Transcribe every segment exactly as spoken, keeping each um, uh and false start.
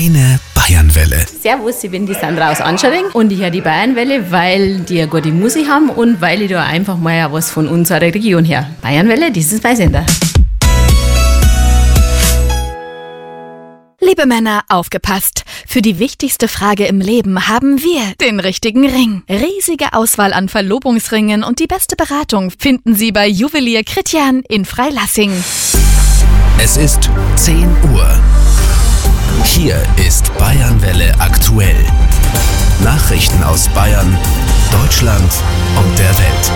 Deine Bayernwelle. Servus, ich bin die Sandra aus Anschering und ich höre die Bayernwelle, weil die eine gute Musik haben und weil ich da einfach mal was von unserer Region her. Bayernwelle, das ist mein Sender. Liebe Männer, aufgepasst! Für die wichtigste Frage im Leben haben wir den richtigen Ring. Riesige Auswahl an Verlobungsringen und die beste Beratung finden Sie bei Juwelier Kritjan in Freilassing. Es ist zehn Uhr. Hier ist Bayernwelle aktuell. Nachrichten aus Bayern, Deutschland und der Welt.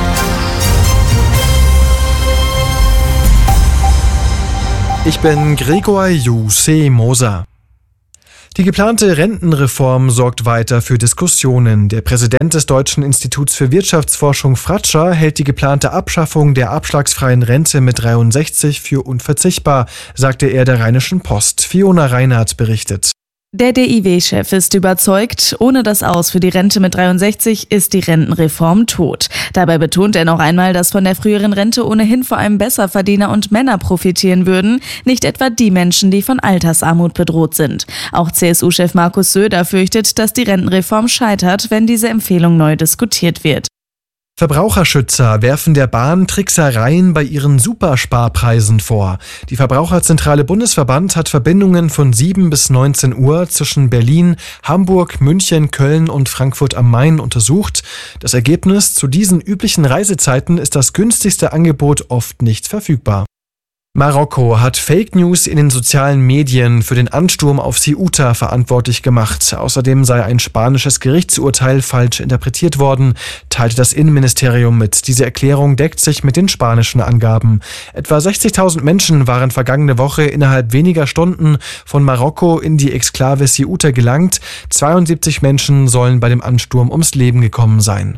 Ich bin Gregor Jussi Moser. Die geplante Rentenreform sorgt weiter für Diskussionen. Der Präsident des Deutschen Instituts für Wirtschaftsforschung Fratscher hält die geplante Abschaffung der abschlagsfreien Rente mit dreiundsechzig für unverzichtbar, sagte er der Rheinischen Post. Fiona Reinhardt berichtet. Der D I W-Chef ist überzeugt, ohne das Aus für die Rente mit dreiundsechzig ist die Rentenreform tot. Dabei betont er noch einmal, dass von der früheren Rente ohnehin vor allem Besserverdiener und Männer profitieren würden, nicht etwa die Menschen, die von Altersarmut bedroht sind. Auch C S U-Chef Markus Söder fürchtet, dass die Rentenreform scheitert, wenn diese Empfehlung neu diskutiert wird. Verbraucherschützer werfen der Bahn Tricksereien bei ihren Supersparpreisen vor. Die Verbraucherzentrale Bundesverband hat Verbindungen von sieben bis neunzehn Uhr zwischen Berlin, Hamburg, München, Köln und Frankfurt am Main untersucht. Das Ergebnis: Zu diesen üblichen Reisezeiten ist das günstigste Angebot oft nicht verfügbar. Marokko hat Fake News in den sozialen Medien für den Ansturm auf Ceuta verantwortlich gemacht. Außerdem sei ein spanisches Gerichtsurteil falsch interpretiert worden, teilte das Innenministerium mit. Diese Erklärung deckt sich mit den spanischen Angaben. Etwa sechzigtausend Menschen waren vergangene Woche innerhalb weniger Stunden von Marokko in die Exklave Ceuta gelangt. zweiundsiebzig Menschen sollen bei dem Ansturm ums Leben gekommen sein.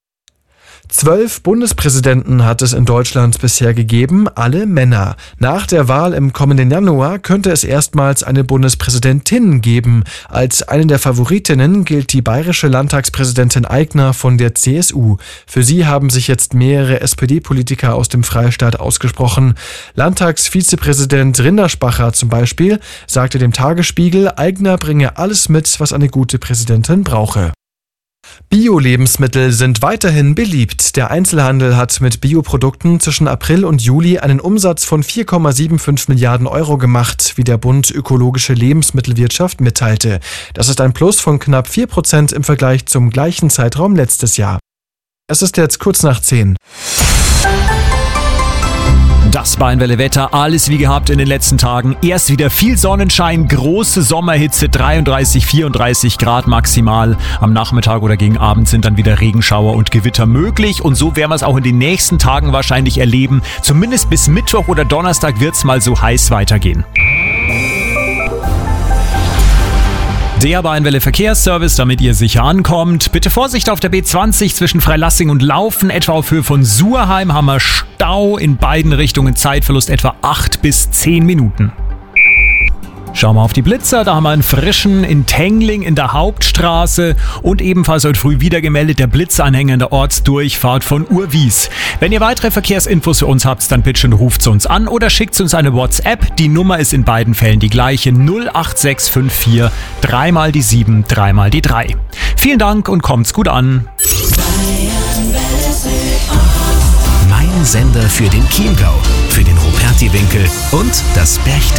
Zwölf Bundespräsidenten hat es in Deutschland bisher gegeben, alle Männer. Nach der Wahl im kommenden Januar könnte es erstmals eine Bundespräsidentin geben. Als eine der Favoritinnen gilt die bayerische Landtagspräsidentin Aigner von der C S U. Für sie haben sich jetzt mehrere S P D-Politiker aus dem Freistaat ausgesprochen. Landtagsvizepräsident Rinderspacher zum Beispiel sagte dem Tagesspiegel, Aigner bringe alles mit, was eine gute Präsidentin brauche. Bio-Lebensmittel sind weiterhin beliebt. Der Einzelhandel hat mit Bioprodukten zwischen April und Juli einen Umsatz von vier Komma fünfundsiebzig Milliarden Euro gemacht, wie der Bund Ökologische Lebensmittelwirtschaft mitteilte. Das ist ein Plus von knapp vier Prozent im Vergleich zum gleichen Zeitraum letztes Jahr. Es ist jetzt kurz nach zehn. Das Bayernwelle-Wetter, alles wie gehabt in den letzten Tagen. Erst wieder viel Sonnenschein, große Sommerhitze, dreiunddreißig, vierunddreißig Grad maximal. Am Nachmittag oder gegen Abend sind dann wieder Regenschauer und Gewitter möglich. Und so werden wir es auch in den nächsten Tagen wahrscheinlich erleben. Zumindest bis Mittwoch oder Donnerstag wird es mal so heiß weitergehen. Der Bayernwelle Verkehrsservice, damit ihr sicher ankommt. Bitte Vorsicht auf der B zwanzig zwischen Freilassing und Laufen. Etwa auf Höhe von Suhrheim haben wir Stau in beiden Richtungen. Zeitverlust etwa acht bis zehn Minuten. Schauen wir auf die Blitzer, da haben wir einen frischen in Tengling in der Hauptstraße und ebenfalls heute früh wieder gemeldet der Blitzanhänger in der Ortsdurchfahrt von Urwies. Wenn ihr weitere Verkehrsinfos für uns habt, dann bitte ruft uns an oder schickt uns eine WhatsApp. Die Nummer ist in beiden Fällen die gleiche, null acht sechs fünf vier, dreimal die sieben, dreimal die drei. Vielen Dank und kommt's gut an. Mein Sender für den Chiemgau, für den Rupertiwinkel und das Berchtesgadener.